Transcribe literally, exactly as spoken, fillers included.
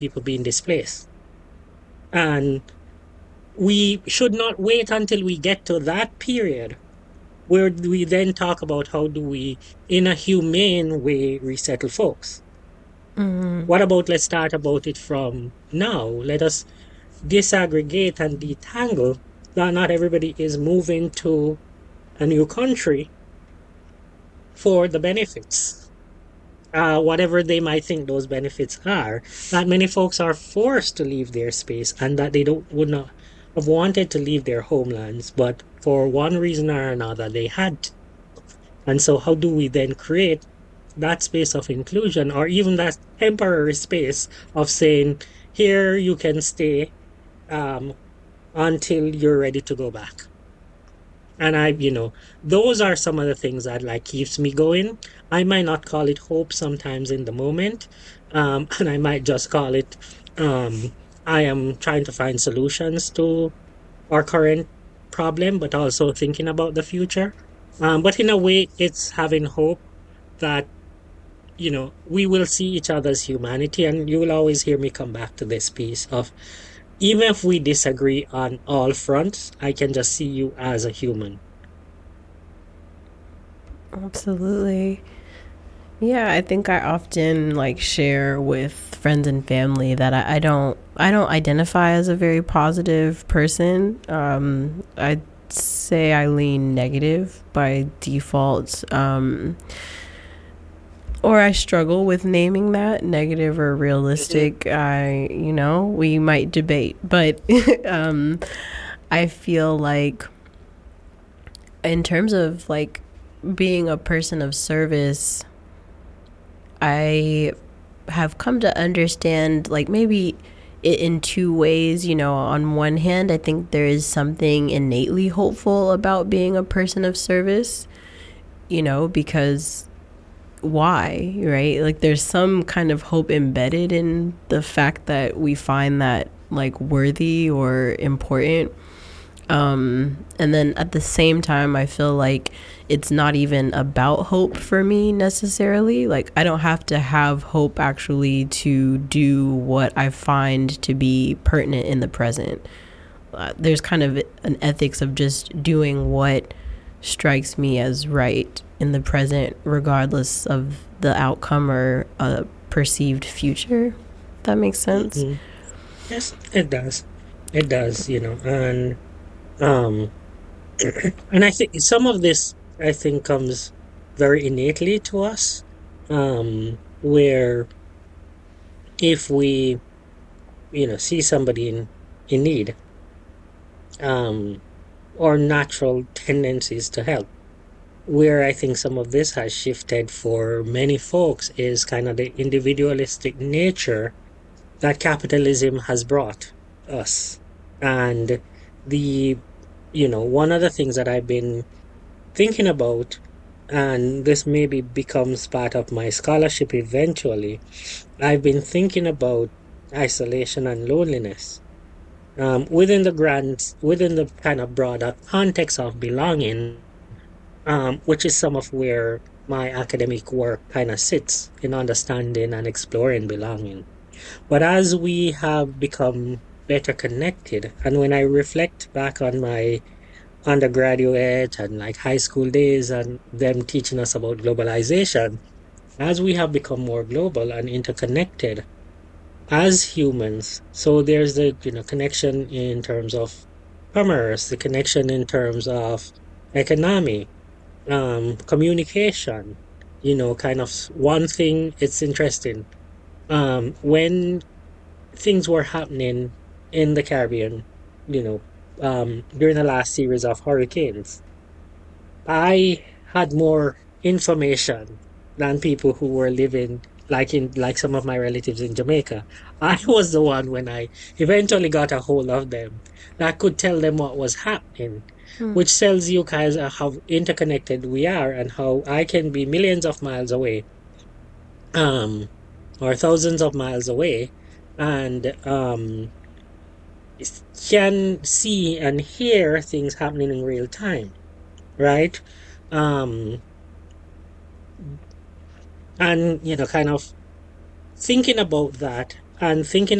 people being displaced. And we should not wait until we get to that period where we then talk about how do we, in a humane way, resettle folks. What about let's start about it from now? Let us disaggregate and detangle that not everybody is moving to a new country for the benefits, uh, whatever they might think those benefits are. That many folks are forced to leave their space and that they don't would not have wanted to leave their homelands, but for one reason or another they had to. And so, how do we then create that space of inclusion or even that temporary space of saying, here you can stay um, until you're ready to go back? And I, you know, those are some of the things that like keeps me going. I might not call it hope sometimes in the moment, um, and I might just call it um, I am trying to find solutions to our current problem, but also thinking about the future. Um, but in a way, it's having hope that, you know, we will see each other's humanity. And you will always hear me come back to this piece of even if we disagree on all fronts, I can just see you as a human. Absolutely. Yeah, I think I often like share with friends and family that I, I don't I don't identify as a very positive person. Um, I'd say I lean negative by default. Um, or I struggle with naming that negative or Mhm. realistic. I, you know, we might debate, but um, I feel like in terms of like being a person of service, I have come to understand like maybe it in two ways. You know, on one hand, I think there is something innately hopeful about being a person of service, you know, because why, right? Like there's some kind of hope embedded in the fact that we find that like worthy or important. Um, and then at the same time, I feel like it's not even about hope for me necessarily. Like, I don't have to have hope actually to do what I find to be pertinent in the present. Uh, there's kind of an ethics of just doing what strikes me as right in the present, regardless of the outcome or a perceived future. If that makes sense. Mhm. Yes, it does. It does, you know, and um and I think some of this I think comes very innately to us. Um, where if we, you know, see somebody in in need, um, our natural tendencies to help. Where I think some of this has shifted for many folks is kind of the individualistic nature that capitalism has brought us. And the, you know, one of the things that I've been thinking about, and this maybe becomes part of my scholarship eventually, I've been thinking about isolation and loneliness. Um, within the grand, within the kind of broader context of belonging, um, which is some of where my academic work kind of sits in understanding and exploring belonging. But as we have become better connected, and when I reflect back on my undergraduate and like high school days and them teaching us about globalization, as we have become more global and interconnected as humans, so there's the you know connection in terms of commerce, the connection in terms of economy, um, communication, you know, kind of one thing, it's interesting. Um, when things were happening in the Caribbean, you know, um, during the last series of hurricanes, I had more information than people who were living like in like some of my relatives in Jamaica. I was the one when I eventually got a hold of them that could tell them what was happening, which tells you guys uh, how interconnected we are and how I can be millions of miles away, um, or thousands of miles away, and um s- can see and hear things happening in real time, right? Um, and you know, kind of thinking about that and thinking